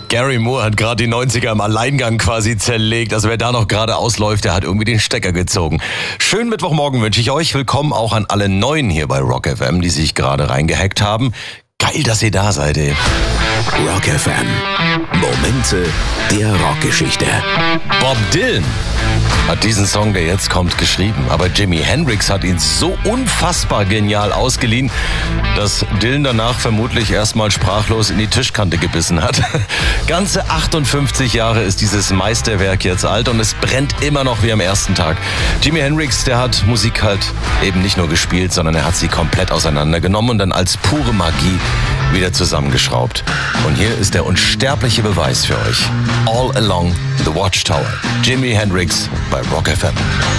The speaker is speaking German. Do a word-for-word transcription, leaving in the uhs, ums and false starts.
Gary Moore hat gerade die neunziger im Alleingang quasi zerlegt. Also wer da noch gerade ausläuft, der hat irgendwie den Stecker gezogen. Schönen Mittwochmorgen wünsche ich euch. Willkommen auch an alle Neuen hier bei Rock F M, die sich gerade reingehackt haben. Geil, dass ihr da seid, ey. Rock F M. Momente der Rockgeschichte. Bob Dylan hat diesen Song, der jetzt kommt, geschrieben. Aber Jimi Hendrix hat ihn so unfassbar genial ausgeliehen, dass Dylan danach vermutlich erstmal sprachlos in die Tischkante gebissen hat. Ganze achtundfünfzig Jahre ist dieses Meisterwerk jetzt alt und es brennt immer noch wie am ersten Tag. Jimi Hendrix, der hat Musik halt eben nicht nur gespielt, sondern er hat sie komplett auseinandergenommen und dann als pure Magie wieder zusammengeschraubt. Und hier ist der unsterbliche Beweis für euch. All Along the Watchtower. Jimi Hendrix bei Rock F M.